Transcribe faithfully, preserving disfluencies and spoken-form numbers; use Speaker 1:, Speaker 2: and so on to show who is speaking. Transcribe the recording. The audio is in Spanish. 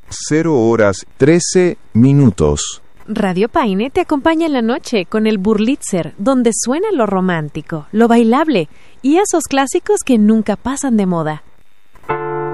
Speaker 1: cero horas trece minutos.
Speaker 2: Radio Paine te acompaña en la noche con el Burlitzer, donde suena lo romántico, lo bailable y esos clásicos que nunca pasan de moda.